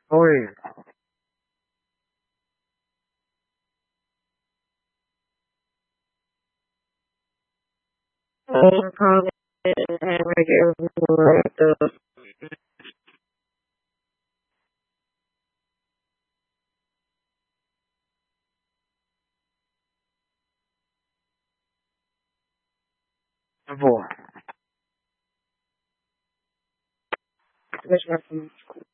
Oi, I'm calling and like everyone at the boy. Which one from school?